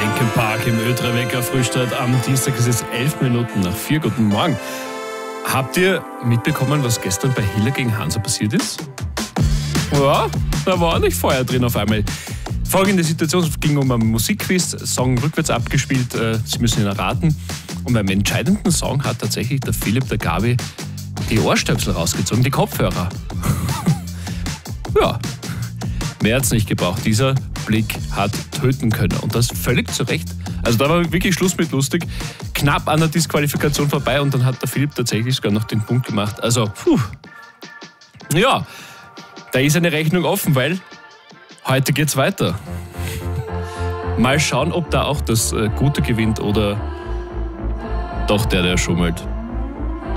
Linkin Park im Ö3-Wecker Frühstart am Dienstag. Es ist 11 Minuten nach 4. Guten Morgen. Habt ihr mitbekommen, was gestern bei Hiller gegen Hansa passiert ist? Ja, da war nicht Feuer drin auf einmal. Folgende Situation, es ging um einen Musikquiz, Song rückwärts abgespielt, Sie müssen ihn erraten. Und beim entscheidenden Song hat tatsächlich der Philipp, der Gabi, die Ohrstöpsel rausgezogen, die Kopfhörer. Ja, mehr hat's nicht gebraucht. Dieser Blick hat töten können. Und das völlig zu Recht. Also da war wirklich Schluss mit lustig. Knapp an der Disqualifikation vorbei und dann hat der Philipp tatsächlich sogar noch den Punkt gemacht. Also, ja, da ist eine Rechnung offen, weil heute geht's weiter. Mal schauen, ob da auch das Gute gewinnt oder doch der schummelt.